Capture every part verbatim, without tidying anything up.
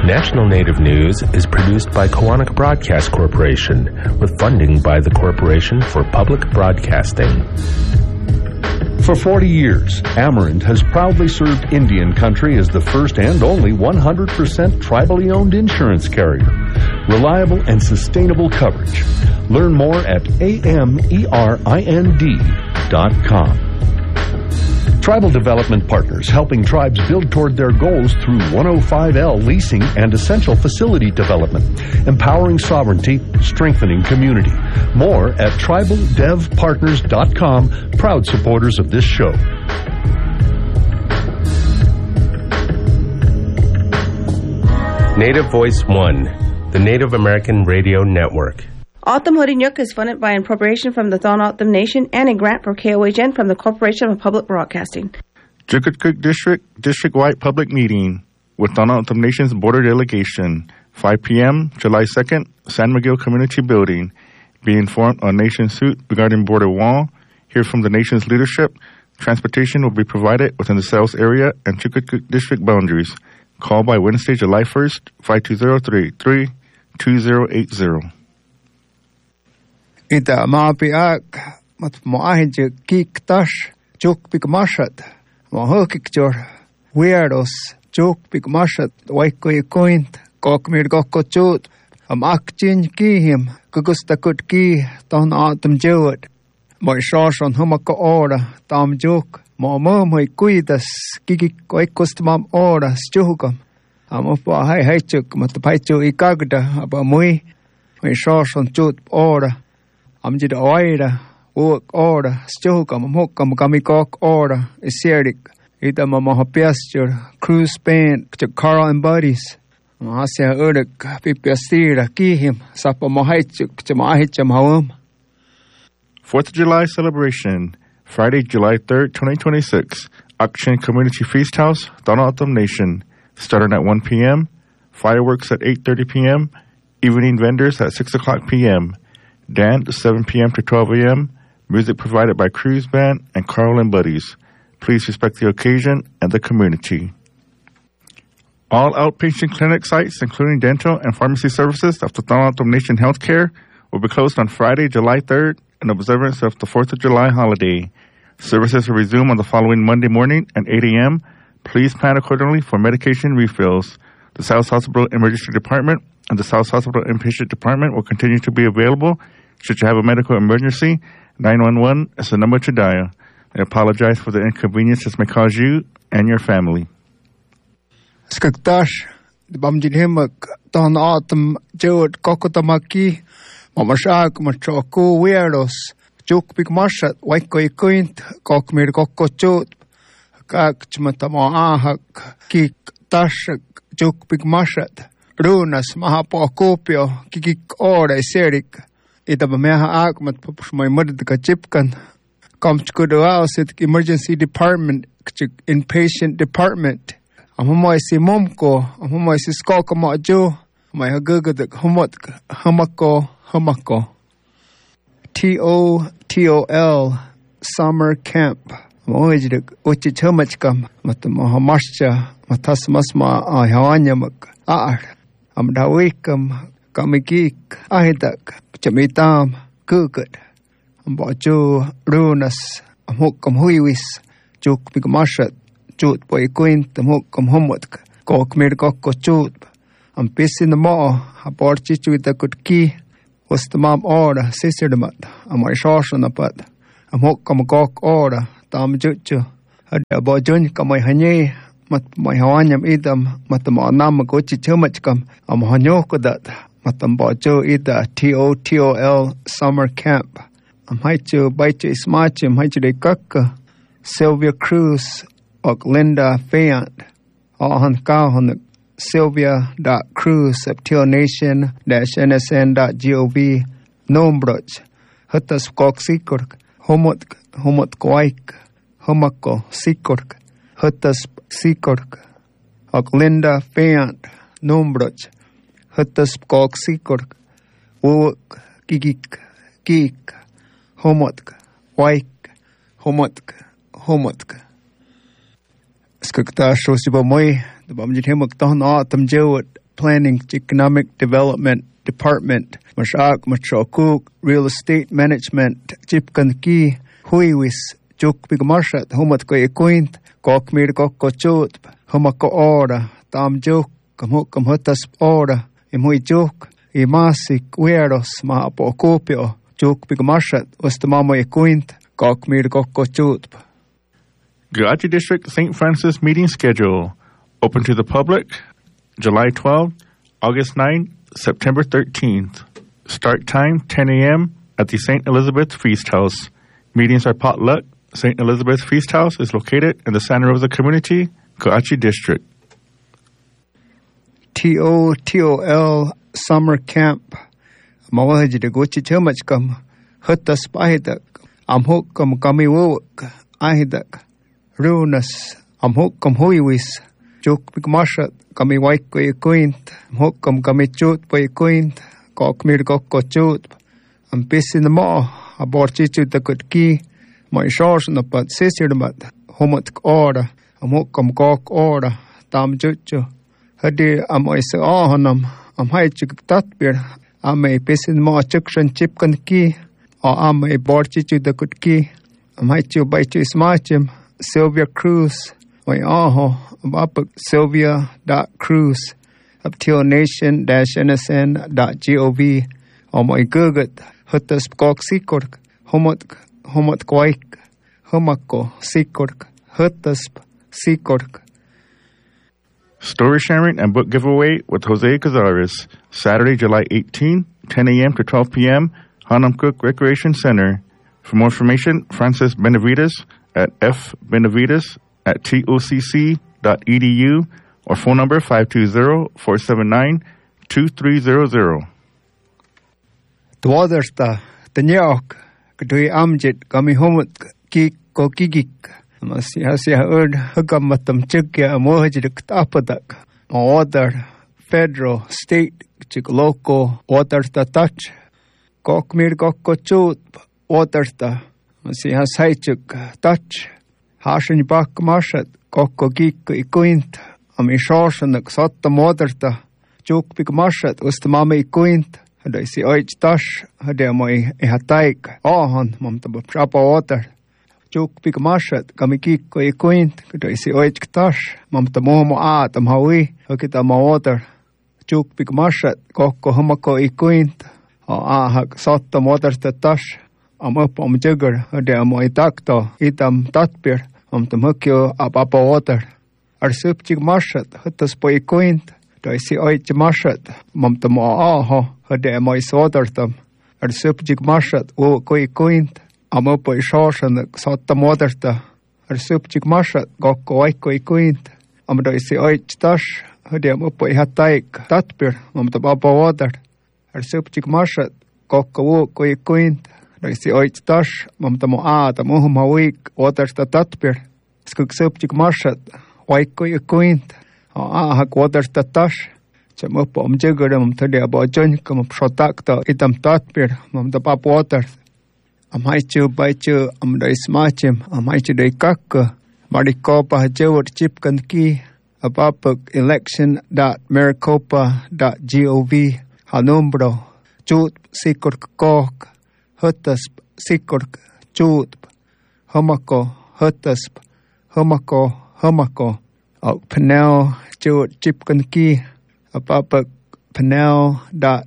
National Native News is produced by Kawanak Broadcast Corporation with funding by the Corporation for Public Broadcasting. For forty years, Amarant has proudly served Indian country as the first and only one hundred percent tribally owned insurance carrier. Reliable and sustainable coverage. Learn more at A M E R I N D dot com. Tribal Development Partners, helping tribes build toward their goals through one oh five L leasing and essential facility development, empowering sovereignty, strengthening community. More at tribal dev partners dot com, proud supporters of this show. Native Voice One, the Native American Radio Network. O'odham Hodinyuk is funded by an appropriation from the Thon O'odham Nation and a grant for K O H N from the Corporation of Public Broadcasting. Chukutcook District, district-wide public meeting with Thon O'odham Nation's border delegation, five p.m., July second, San Miguel Community Building. Be informed on Nation suit regarding border wall. Hear from the nation's leadership. Transportation will be provided within the sales area and Chukutcook District boundaries. Call by Wednesday, July first, five two zero, three eight three, two zero eight zero. Ita maapiak mat moahije kik tash juk pik mashat mo hokik jor weirdos juk pik mashat waiko ikoint kok mir gokko chut am akchin kihim kugusta kut ki ton atum jewet mo shashon humako ora tam juk mo mo moi kuidas kiki koikostamam ora stjukam am upa hai hai chuk mat paichu ikagda aba moi mo shashon chut ora Amjid oira, work order, stokam, mokam, gamikok order, iseric, ita mamahapiastur, cruise band, to Carl and buddies. Asia uruk, pipiastira, kihim, sapamahaichuk, to mahicham home. Fourth of July celebration, Friday, July third, twenty twenty-six, Akshin Community Feast House, Thon O'odham Nation, starting at one p.m., fireworks at eight thirty p.m., evening vendors at six o'clock p.m., dance seven p.m. to twelve a.m., music provided by Cruise Band and Carl and Buddies. Please respect the occasion and the community. All outpatient clinic sites, including dental and pharmacy services of the Thon O'odham Nation Healthcare, will be closed on Friday, July third, in observance of the fourth of July holiday. Services will resume on the following Monday morning at eight a.m. Please plan accordingly for medication refills. The South Hospital Emergency Department and the South Hospital Inpatient Department will continue to be available. Should you have a medical emergency, nine one one is the number to dial. I apologize for the inconvenience this may cause you and your family. Skaktash, the Bamjin Himak, Thon O'odham, Jewet, Kokotamaki, Mamashak, Machoko, Weirdos, Juk Big Mashat, Waiko Ikoint, Kokmir Kokochot, Kakchmatama Ahak, Kik Tashak, Juk Big Mashat, Runas, Mahapokopio, Kikik Ora, Serik. Ita bameha ak mat my mother the kachipkan come to the house at emergency department inpatient department amoy si momko amoy si skoko mo jo my haguga the humot hamako hamako T O T O L summer camp moy the ochi chamachkam mat mohamascha matas masma a hawanya mak ar am dawikam kamikik ahidak Chamitam, Kukut, Ambacho, Runas, Amokam Huiwis, Juk Bigmashat, Jut Boy Quint, Amokam Homotk, Kok Mirkoko Chut, and Piss in the Maw, a porchich with a good key, was the mom order, sister the mat, and my shorsh on the pad, Amokam Gok order, Tam Jutju, a bojun, Kamai Hanye, Mat my Hawanyam Idam, Matamanam Gochi Chumachkam, Am Hanyoko that. Matambojo ida T O T O L summer camp. Am haichu baichu ismachim haichu de kaka Sylvia Cruz og Linda Fayant. All ka on Sylvia dot Cruz Septil Nation dash N S N dot gov nombroch. Hutas kok sikurk homot homot koik homako sikurk hutas sikurk og Linda Fayant nombroch. Hutas kok sikurk, wuk, gigik, geek, homotk, waik, homotk, homotk. Skakta shosiba moi, the Bamjit Himok Thon O'odham Jewet, Planning, Economic Development Department, Mashak, Machokuk, Real Estate Management, Chipkanki, Huiwis, Juk Bigmarshat, Humatko Equint, Kokmir Kokochut, Humako Ora, Tam Juk, Kamukam Hutas Ora, Imui Juk, Imasik, Weros, Maapo Kopio, Juk Bigmarshat, was the Mamo Equint, Kokmir Kokochut. Garachi District Saint Francis meeting schedule. Open to the public, July twelfth, August ninth, September thirteenth. Start time, ten a.m. at the Saint Elizabeth Feast House. Meetings are potluck. Saint Elizabeth Feast House is located in the Santa Rosa community, Garachi District. T O T O L Summer Camp. Mawaji de Gochi Chemachkam. Hutas Pahidak. Amhukam Kamiwuk. Ahidak. Runas. Amhukam Huiwis. Juk Bigmashat. Kami Waiko Equint. Amhukam Kamichut by Equint. Kokmir Kokochut. Am Pissin the Maw. Aborchichu the good key. My shores on the but sister the mat. Homot order. Amhukam Kok order. Tam Juchu. Hadi am oise ahanam. Am Haichuk Tatbir. Am a Pissin Maw Chukshan Chipkan key. Or am a Borchichu the good key. Am Haichu Baichu Smachim. Sylvia Cruz. My aho. Up Sylvia dot Cruz. Up till nation dash N S N dot gov. Or my Gurgut. Hutas Kok Sikork. Homot Homot Kwaik. Humako Sikork. Hutasp Sikork. Story sharing and book giveaway with Jose Cazares. Saturday, July eighteenth, ten a.m. to twelve p.m. Hanam Cook Recreation Center. For more information, Francis Benavides at f benavides at tocc dot edu or phone number five two zero, four seven nine, two three zero zero. Dwadersta, Tanyok, Kadui Amjit, Kami Homut, Kik, Kokigik. Masi Hasia Erd, Hugamatam Chikya, Mohajik Tapadak. Order, federal, state, Chik local, Watersta Touch. Kokmir Kokochut, Watersta. Masi Hasaichuk, Touch. Hashin Bak Marshat, Kokogik, Ikuint. Ami Shorsan, Sotta Watersta. Juk Big Marshat, was the Mama Ikuint. Had I see oich tash, had I my hataik, ahan, Mamta Chapa water. Juk Big Marshat, Kamikik, Ikuint, could I see oich tash, Mamta Momo at am Hawi, Hokita ma water. Juk Big Marshat, Koko Humako Ikuint, or ahak Sotta water the tash. Am up am jugger, had I my tacto, itam tatpir, Mamta Mukio up up water. Ar sup Big Marshat, Hutas po Ikuint. Do I see oich Marshat, Mamta mo aho. Hade my sodertam. Ar supjig marshat o koi coint. Am up by shores and sotta moderta. Ar supjig marshat gok koi koi coint. Am do I see oich tash. Hade am up by hataik. Tatpir, Mamta baba water. Ar supjig marshat gok ko koi coint. Do I see oich tash. Mamta mo a the mohuma week. Waters the tatpir. Skuk supjig marshat. Wai koi coint. Ah, hak waters the tash. Cham up om jigger um today about join come up shotakta itam tatpir mum the pap water. Am haichu baichu am dai smachim am haichu dai kakka marikopa jewot chipkan ki apapak election dot maricopa dot gov hanumbro chut sikork kok hutasp sikork chut humako hutasp humako humako au panel jewot chipkan ki Apapak panel dot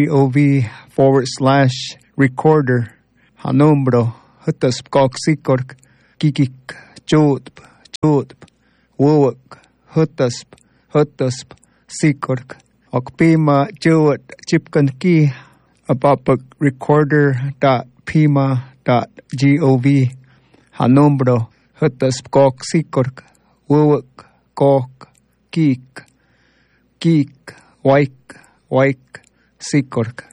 gov forward slash recorder hanumbro hutasp kok sikork kikik chotp chotp wowak hutasp hutasp sikork okpima chowat chipkan ki apapak recorder dot pima dot gov hanumbro hutasp kok sikork wowak kok kik Geek, Waik, Waik, Sikork.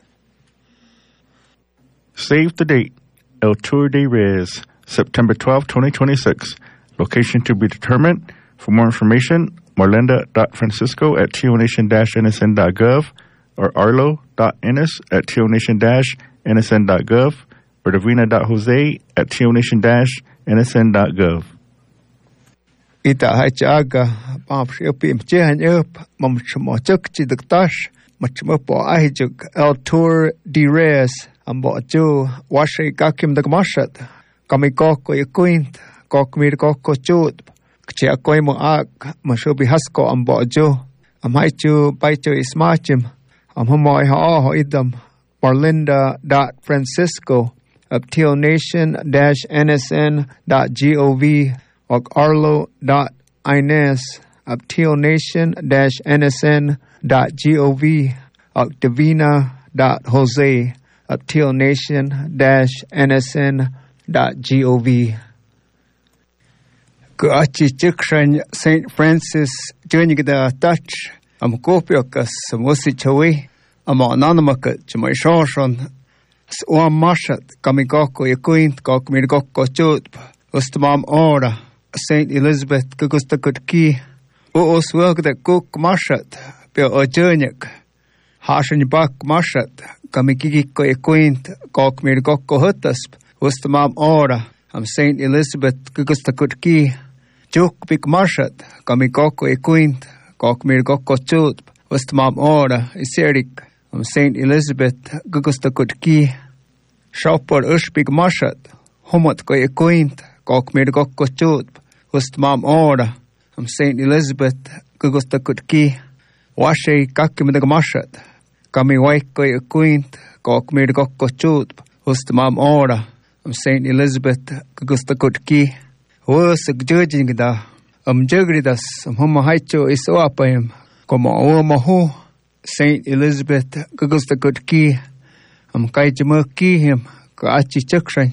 Save the date. El Tour de Reyes, September twelfth, twenty twenty-six. Location to be determined. For more information, marlenda dot francisco at tonation dash n s n dot gov or arlo dot ennis at tonation dash n s n dot gov or davina dot jose at tonation dash n s n dot gov. Ita hachaga pamps upim chehan up much more chukchi the tash much more ahijuk el tour de res and bo jo washi kakim the mashat kamikoko yakuint kokmir koko chut kchia koimo ak mashubi hasko and bo jo amaichu baichu ismachim am humoi ha idam Marlinda dot Francisco of teal nation dash n s n dot gov or Arlo dot Inez of teal nation dash n s n dot gov or Davina dot Jose of teal nation dash n s n dot gov. Kuachi Chikshan Saint Francis Junior Touch am Kopiokas Musichawi am Anonamaka Chumashon Swam Mashat Kamikoko Yakuint Kokmirgoko Chut Ustamam Ora Saint Elizabeth Kugustakutki Uos Wilk the Cook Mashat Bill Ojernik Hashan Bak Mashat Kamikiko Yakuint Kokmirgoko Hutasp Ustamam Ora am Saint Elizabeth Kugustakutki Juk Big Mashat Kamikoko Yakuint Kokmirgoko Chut Ustamam Ora Isirik am Saint Elizabeth Gugustakutki Shopper Ushbig Mashat Humot Ko Yakuint Kokmirgoko Chut Ustmam Ora am Saint Elizabeth Gugustakutki Washe Kakim the Mashat Kami Waiko Yakuint Kokmirgoko Chut Ustmam Ora am Saint Elizabeth Gugustakutki Wusuk judging da am Jugridas am Humahaicho Isoapayam Como Omahu Saint Elizabeth Gugustakutki am Kaijamurki him Kaachi Chukshan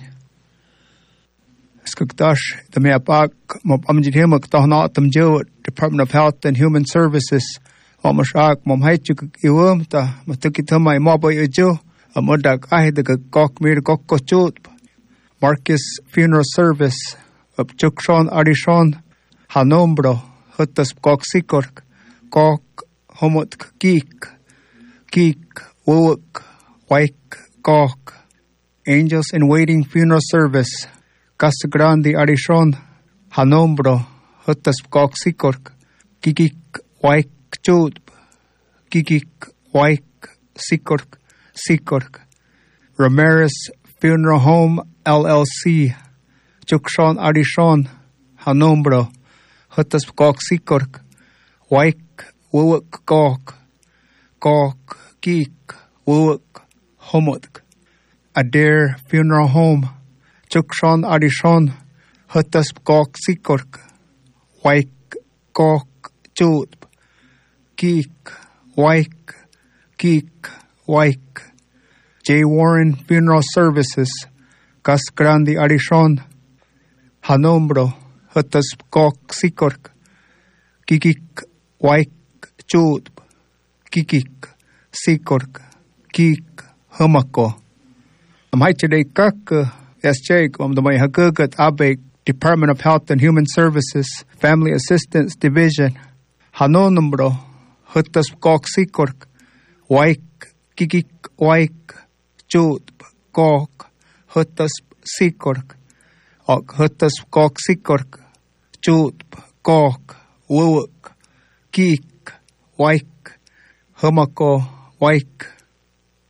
Skuktash the Meapak Mop Amjihimuk Tahnatam Jo Department of Health and Human Services Omashak Momhaichuk Iwumta Matukitamai Moboy Jo Amudak Ahidaka Kokmir Kokochut Marcus Funeral Service of Chukshon Arishon Hanombro Hutas Koksikork Kok Homot Geek Geek Wuk Waik Kok Angels in Waiting Funeral Service Casa Grande Arishon Hanombro Hutas Koksikork Gigik Waik Chut Gigik Waik Sikork Sikork Ramirez Funeral Home L L C Chukshon Arishon Hanombro Hutas Koksikork Waik Wuk Kok Kok Geek Wuk Homot Adair Funeral Home Chukshon Arishon Hutas Kok Sikork Waik Kok Chut Geek Waik Geek Waik J. Warren Funeral Services Casa Grande Arishon Hanombro Hutas Kok Sikork Gigik Waik Chut Gigik Sikork Geek Humako Am Haichade Kak Yes Jake Om the May Hagugat Abek Department of Health and Human Services Family Assistance Division Hanombro Hutas Kok Sikork Waik Gigik Waik Chut Kok Hutas Sikork Ok Hutas Kok Sikork Chut Kok Wuk Geek Waik Humako Waik